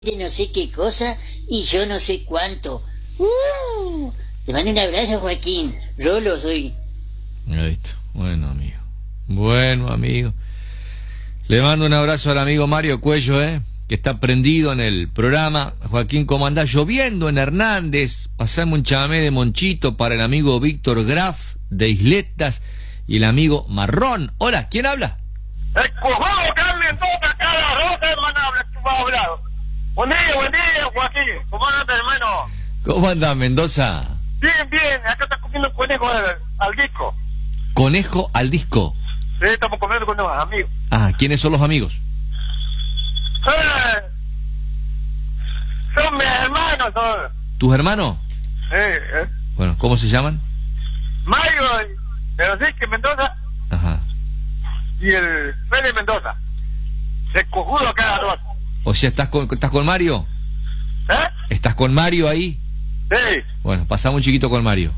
de no sé qué cosa y yo no sé cuánto. Te mando un abrazo, Joaquín. Rolo soy. Listo. Bueno, amigo. Bueno, amigo. Le mando un abrazo al amigo Mario Cuello, que está prendido en el programa. Joaquín, ¿cómo andás? Lloviendo en Hernández. Pasamos un chamamé de Monchito para el amigo Víctor Graf de Isletas y el amigo Marrón. Hola, ¿quién habla? El cojudo Carmen toca cada rosa, hermano, habla hablado. Buen día, Joaquín. ¿Cómo andas, hermano? ¿Cómo andás, Mendoza? Bien, acá está comiendo conejo al disco. ¿Conejo al disco? Sí, estamos comiendo con los amigos. Ah, ¿quiénes son los amigos? Son mis hermanos, son. ¿Tus hermanos? Sí, Bueno, ¿cómo se llaman? Mario, el Enrique Mendoza. Ajá. Y el Fede Mendoza. El cojudo cada rosa. O sea, ¿estás con Mario? ¿Estás con Mario ahí? Sí. Bueno, pasamos un chiquito con Mario.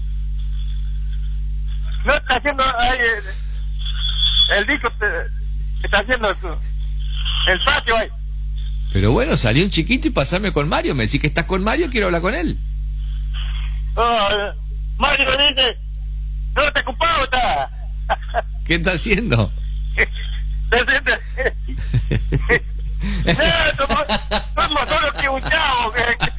No está haciendo ahí el disco, está haciendo el patio ahí. Pero bueno, salió un chiquito y pasame con Mario. Me decís que estás con Mario, quiero hablar con él. Mario dice, no te ocupado, está. ¿Qué está haciendo? Somos solo que un chavo.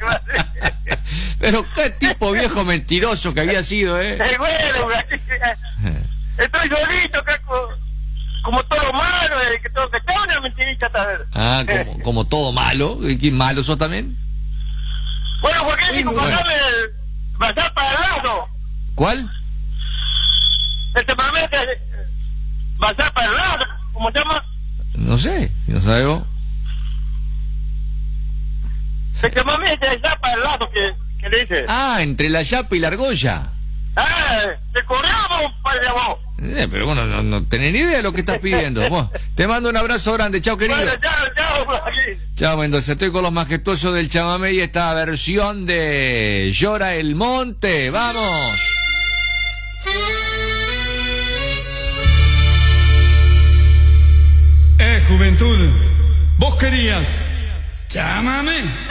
Pero qué tipo viejo mentiroso que había sido, Bueno, estoy solito, como todo malo, que está una mentirita tal vez. Ah, como todo malo. ¿Qué malo sos también? Bueno, Joaquín, dijo pasarme pasar para el lado. ¿Cuál? El temamento pasar para el lado, ¿cómo se llama? No sé, si no sabes vos. El temamento es ya para el lado que le dice. Ah, entre la Yapa y la Argolla. Te corramos para allá vos. Pero bueno, no tenés ni idea de lo que estás pidiendo. Vos, te mando un abrazo grande, chao querido. Bueno, chao, Joaquín. Chao, Mendoza, estoy con los majestuosos del chamamé y esta versión de Llora el Monte. ¡Vamos! Juventud, vos querías chamamé.